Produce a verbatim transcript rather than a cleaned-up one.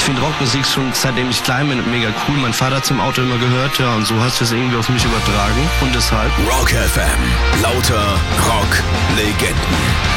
ich finde Rockmusik schon seitdem ich klein bin mega cool. Mein Vater hat es im Auto immer gehört, ja, und so hast du es irgendwie auf mich übertragen. Und deshalb Rock F M. Lauter Rock-Legenden.